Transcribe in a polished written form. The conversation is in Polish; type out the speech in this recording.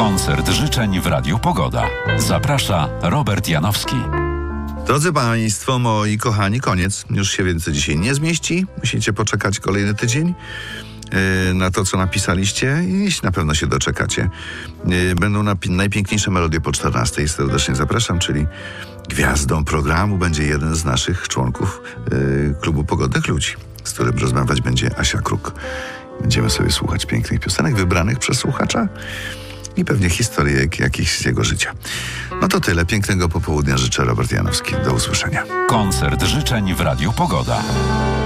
Koncert życzeń w Radiu Pogoda. Zaprasza Robert Janowski. Drodzy Państwo, moi kochani, koniec. Już się więcej dzisiaj nie zmieści. Musicie poczekać kolejny tydzień na to, co napisaliście i na pewno się doczekacie. Będą najpiękniejsze melodie po 14:00. Serdecznie zapraszam, czyli gwiazdą programu będzie jeden z naszych członków Klubu Pogodnych Ludzi, z którym rozmawiać będzie Asia Kruk. Będziemy sobie słuchać pięknych piosenek wybranych przez słuchacza i pewnie historię jakichś z jego życia. No to tyle. Pięknego popołudnia życzę, Robert Janowski. Do usłyszenia. Koncert życzeń w Radiu Pogoda.